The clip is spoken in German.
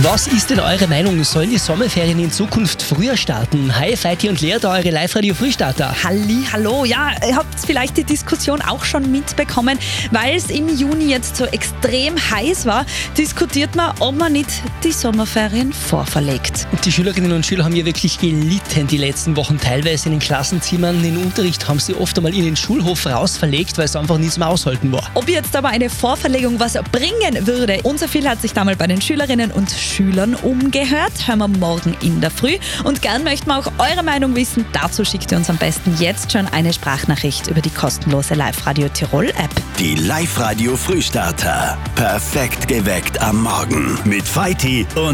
Was ist denn eure Meinung? Sollen die Sommerferien in Zukunft früher starten? Hi, Feiti und Lea, da eure Live-Radio-Frühstarter. Hallo, ja, ihr habt vielleicht die Diskussion auch schon mitbekommen, weil es im Juni jetzt so extrem heiß war, diskutiert man, ob man nicht die Sommerferien vorverlegt. Die Schülerinnen und Schüler haben hier wirklich gelitten die letzten Wochen. Teilweise in den Klassenzimmern, den Unterricht haben sie oft einmal in den Schulhof rausverlegt, weil es einfach nicht mehr aushalten war. Ob jetzt aber eine Vorverlegung was bringen würde, unser Phil hat sich damals bei den Schülerinnen und Schülern umgehört. Hören wir morgen in der Früh. Und gern möchten wir auch eure Meinung wissen. Dazu schickt ihr uns am besten jetzt schon eine Sprachnachricht über die kostenlose Live-Radio Tirol App. Die Live-Radio Frühstarter. Perfekt geweckt am Morgen mit Feiti und